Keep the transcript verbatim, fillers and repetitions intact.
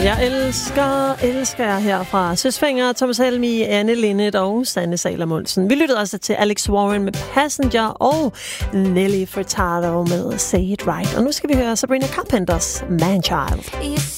Jeg elsker, elsker jeg her fra Søsfinger, Thomas Helmi, Anne Linnet og Sanne Salomonsen. Vi lyttede også til Alex Warren med Passenger og Nelly Furtado med Say It Right. Og nu skal vi høre Sabrina Carpenters Man Child.